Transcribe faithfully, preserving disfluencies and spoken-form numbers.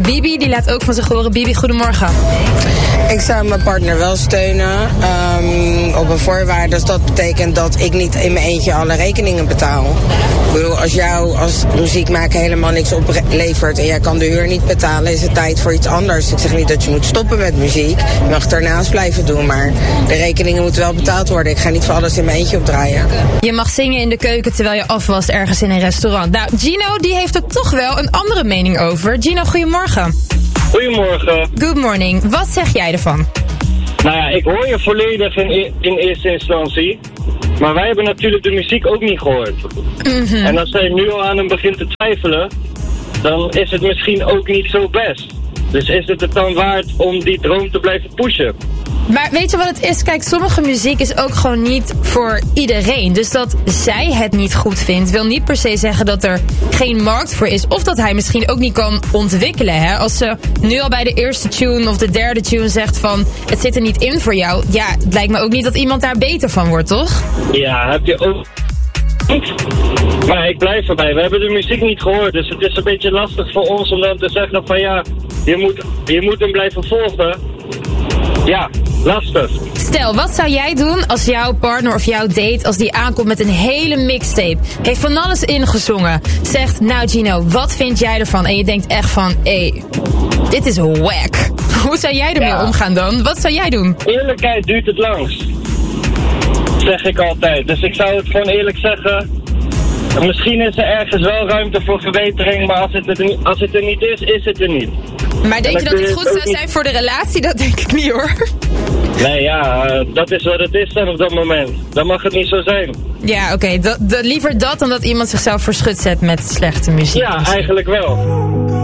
Bibi, die laat ook van zich horen. Bibi, goedemorgen. Ik zou mijn partner wel steunen. Um, op een voorwaarde. Dus dat betekent dat ik niet in mijn eentje alle rekeningen betaal. Ik bedoel, als jou als muziekmaker helemaal niks oplevert en jij kan de huur niet betalen, is het tijd voor iets anders. Ik zeg niet dat je moet stoppen met muziek. Je mag het ernaast blijven doen, maar de rekeningen moeten wel betaald worden. Ik ga niet voor alles in mijn eentje opdraaien. Je mag zingen in de keuken terwijl je afwast ergens in een restaurant. Nou, Gino, die heeft er toch wel een andere mening over. Gino, goedemorgen. Goedemorgen. Good morning. Wat zeg jij ervan? Nou ja, ik hoor je volledig in, in eerste instantie. Maar wij hebben natuurlijk de muziek ook niet gehoord. Mm-hmm. En als zij nu al aan hem begint te twijfelen, dan is het misschien ook niet zo best. Dus is het het dan waard om die droom te blijven pushen? Maar weet je wat het is? Kijk, sommige muziek is ook gewoon niet voor iedereen. Dus dat zij het niet goed vindt, wil niet per se zeggen dat er geen markt voor is. Of dat hij misschien ook niet kan ontwikkelen. Hè? Als ze nu al bij de eerste tune of de derde tune zegt van het zit er niet in voor jou. Ja, het lijkt me ook niet dat iemand daar beter van wordt, toch? Ja, heb je ook... Maar ik blijf erbij. We hebben de muziek niet gehoord. Dus het is een beetje lastig voor ons om dan te zeggen van ja, je moet, je moet hem blijven volgen. Ja, lastig. Stel, wat zou jij doen als jouw partner of jouw date, als die aankomt met een hele mixtape, heeft van alles ingezongen, zegt, nou Gino, wat vind jij ervan? En je denkt echt van, hé, hey, dit is wack. Hoe zou jij ermee ja. omgaan dan? Wat zou jij doen? Eerlijkheid duurt het langst. Zeg ik altijd. Dus ik zou het gewoon eerlijk zeggen. Misschien is er ergens wel ruimte voor verbetering, maar als het er, als het er niet is, is het er niet. Maar denk je dat het goed zou zijn voor de relatie? Dat denk ik niet hoor. Nee, ja, uh, dat is wat het is dan op dat moment. Dan mag het niet zo zijn. Ja, oké. Okay. Liever dat dan dat iemand zichzelf voor schut zet met slechte muziek. Ja, eigenlijk wel.